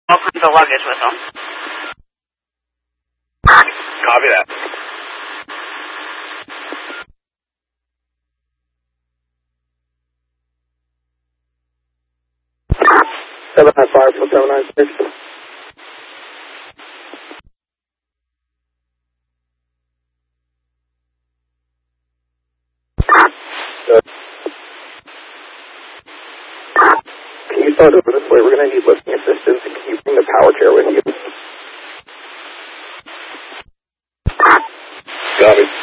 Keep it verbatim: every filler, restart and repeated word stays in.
I'll bring the luggage with them. Copy that. seven nine five for seven nine six. Good. Can you start over this way? We're going to need lifting assistance, and can you bring the power chair with you? Got it.